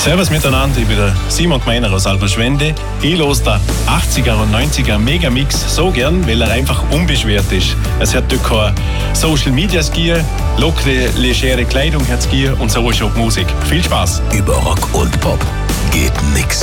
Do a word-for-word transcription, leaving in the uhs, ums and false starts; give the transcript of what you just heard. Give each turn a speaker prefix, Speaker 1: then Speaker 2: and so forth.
Speaker 1: Servus miteinander, ich bin der Simon Gmeiner aus Alberschwende. Ich los der achtziger und neunziger Megamix so gern, weil er einfach unbeschwert ist. Es hat dort kein Social Media Skier, lockere, legere Kleidung hat Skier und so ist auch die Musik. Viel Spaß!
Speaker 2: Über Rock und Pop geht nix.